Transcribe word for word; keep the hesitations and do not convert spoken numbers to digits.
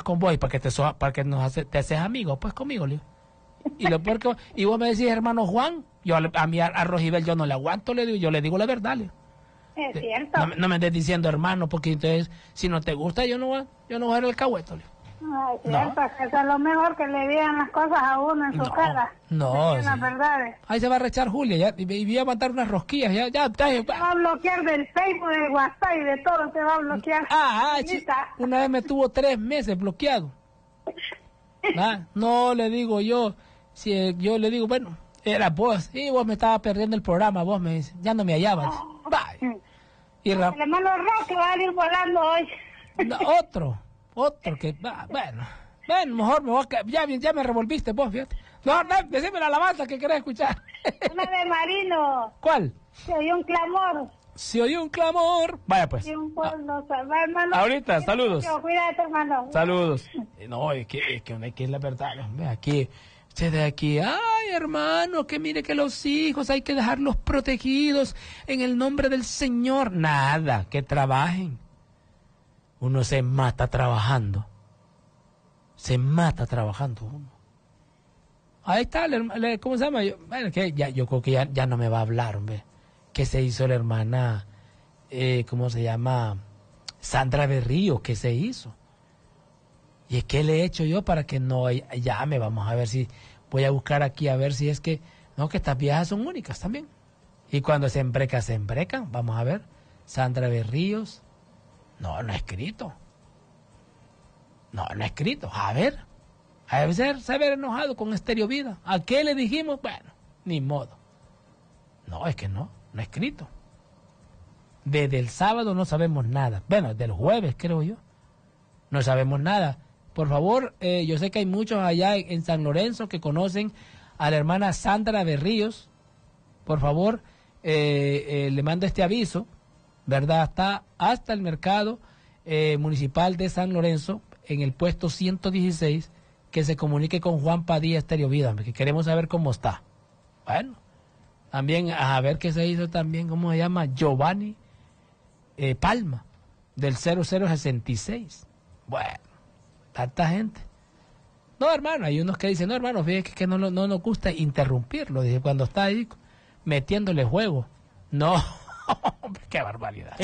con vos y para que te, so, para que nos hace, te haces amigo, pues conmigo, le digo. Y, lo peor que, y vos me decís, hermano Juan, yo a mí a, a Rojibel yo no le aguanto, le digo, yo le digo la verdad, le digo. Es cierto. No, no me estés diciendo hermano, porque entonces, si no te gusta, yo no voy, yo no voy a dar el cahueto, le digo. No, es cierto, no. Eso es lo mejor, que le digan las cosas a uno en su no, cara. No, sí. Las verdades. Ahí se va a rechar Julia, ya, y, y voy a mandar unas rosquillas, ya, ya, ya, ya. Te va a bloquear del Facebook, del WhatsApp y de todo, te va a bloquear. Ah, ah ch- una vez me tuvo tres meses bloqueado. Ah, no, le digo yo, si yo le digo, bueno, era vos, y vos me estabas perdiendo el programa, vos me dices, ya no me hallabas. Bye. Y Ra- el hermano Roque va a ir volando hoy. No, otro, otro que, ah, bueno, bueno, mejor me voy a, ya, ya me revolviste vos, fíjate. No, no, decime la alabanza que querés escuchar. Una de Marino. ¿Cuál? Se oyó un clamor. Se oyó un clamor. Vaya pues. Y un pueblo, ah. va, hermano. Ahorita, saludos. Cuídate, hermano. Saludos. No, es que es que, es que es la verdad. Aquí, ustedes aquí, ay, hermano, que mire que los hijos hay que dejarlos protegidos en el nombre del Señor. Nada, que trabajen. Uno se mata trabajando. Se mata trabajando uno. Ahí está, ¿cómo se llama? Yo, bueno, que ya, yo creo que ya, ya no me va a hablar, hombre. ¿Qué se hizo la hermana, eh, cómo se llama? Sandra Berrío, ¿qué se hizo? ¿Y es que le he hecho yo para que no llame? Vamos a ver si, voy a buscar aquí a ver si es que, no, que estas viejas son únicas también. Y cuando se embrecan, se embrecan. Vamos a ver. Sandra Berríos. No, no ha escrito. No, no ha escrito. A ver. A veces se haber enojado con Estéreo Vida. ¿A qué le dijimos? Bueno, ni modo. No, es que no, no ha escrito. Desde el sábado no sabemos nada. Bueno, desde el jueves creo yo. No sabemos nada. Por favor, eh, yo sé que hay muchos allá en, en San Lorenzo que conocen a la hermana Sandra Berríos. Por favor, eh, eh, le mando este aviso, ¿verdad? Está hasta el mercado eh, municipal de San Lorenzo, en el puesto ciento dieciséis, que se comunique con Juan Padilla Estéreo Vida, que queremos saber cómo está. Bueno, también a ver qué se hizo también, ¿cómo se llama? Giovanni eh, Palma, del cero cero sesenta y seis. Bueno, tanta gente. No, hermano, hay unos que dicen, no, hermano, fíjate que no, no, no nos gusta interrumpirlo, dice, cuando está ahí metiéndole juego. No, qué barbaridad.